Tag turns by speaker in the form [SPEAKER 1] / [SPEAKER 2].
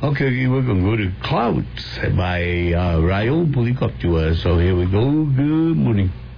[SPEAKER 1] Okay, we're going to go to Clouds by Raul Pulicoptua. So here we go. Good morning.